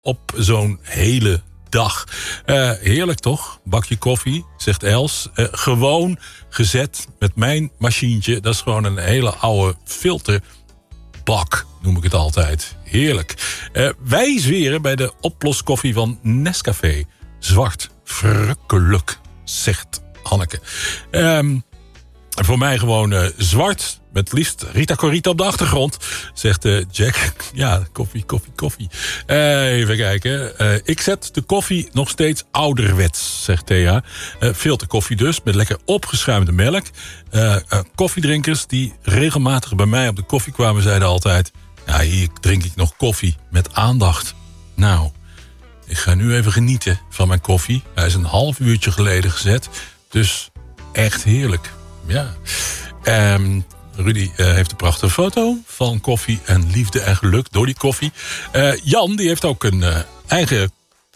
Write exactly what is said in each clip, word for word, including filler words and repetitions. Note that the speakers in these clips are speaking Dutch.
op zo'n hele dag. Uh, heerlijk toch? Bakje koffie, zegt Els. Uh, gewoon gezet met mijn machientje. Dat is gewoon een hele oude filterbak, noem ik het altijd. Heerlijk. Uh, wij zweren bij de oploskoffie van Nescafé. Zwart, verrukkelijk, zegt Hanneke. Um, voor mij gewoon uh, zwart, met liefst Rita Corita op de achtergrond, zegt uh, Jack. Ja, koffie, koffie, koffie. Uh, even kijken. Uh, ik zet de koffie nog steeds ouderwets, zegt Thea. Uh, filterkoffie dus, met lekker opgeschuimde melk. Uh, uh, koffiedrinkers die regelmatig bij mij op de koffie kwamen, zeiden altijd: ja, hier drink ik nog koffie met aandacht. Nou, ik ga nu even genieten van mijn koffie. Hij is een half uurtje geleden gezet, dus echt heerlijk. Ja. Um, Rudy uh, heeft een prachtige foto van koffie en liefde en geluk door die koffie. Uh, Jan die heeft ook een uh, eigen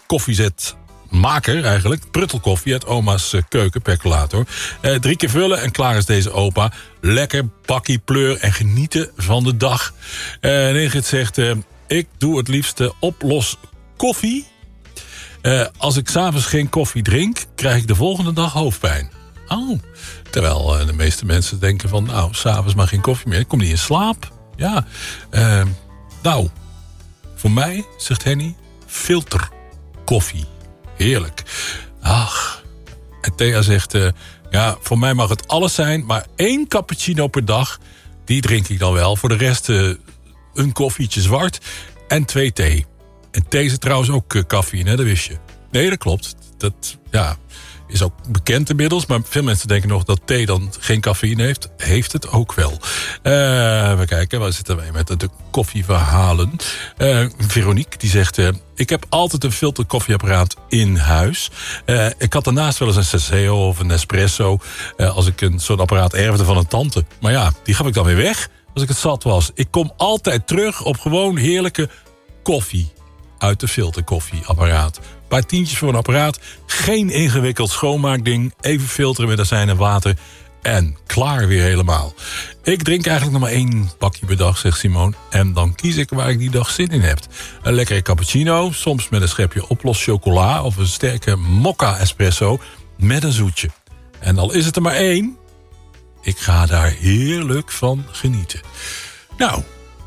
koffiezetmaker eigenlijk. Pruttelkoffie uit oma's uh, keuken, percolator. Uh, drie keer vullen en klaar is deze opa. Lekker bakkie pleur en genieten van de dag. Uh, Ingrid zegt: uh, ik doe het liefste oplos koffie. Uh, als ik 's avonds geen koffie drink, krijg ik de volgende dag hoofdpijn. Oh, terwijl uh, de meeste mensen denken van, nou, 's avonds maar geen koffie meer. Ik kom niet in slaap. Ja, uh, nou, voor mij, zegt Henny, filterkoffie. Heerlijk. Ach, en Thea zegt, uh, ja, voor mij mag het alles zijn, maar één cappuccino per dag, die drink ik dan wel. Voor de rest uh, een koffietje zwart en twee thee. En thee zit trouwens ook uh, cafeïne, hè, dat wist je. Nee, dat klopt. Dat, ja... is ook bekend inmiddels, maar veel mensen denken nog dat thee dan geen cafeïne heeft. Heeft het ook wel. Uh, even kijken, waar zitten wij met de koffieverhalen? Uh, Veronique, die zegt: uh, ik heb altijd een filterkoffieapparaat in huis. Uh, ik had daarnaast wel eens een Senseo of een Nespresso, Uh, als ik een, zo'n apparaat erfde van een tante. Maar ja, die gaf ik dan weer weg als ik het zat was. Ik kom altijd terug op gewoon heerlijke koffie uit de filterkoffieapparaat. Een paar tientjes voor een apparaat. Geen ingewikkeld schoonmaakding. Even filteren met azijn en water. En klaar weer helemaal. Ik drink eigenlijk nog maar één bakje per dag, zegt Simone. En dan kies ik waar ik die dag zin in heb. Een lekkere cappuccino. Soms met een schepje oplos chocola. Of een sterke mokka espresso. Met een zoetje. En al is het er maar één. Ik ga daar heerlijk van genieten. Nou.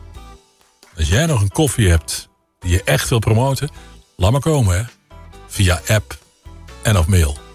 Als jij nog een koffie hebt die je echt wil promoten, laat maar komen, hè. Via app en of mail.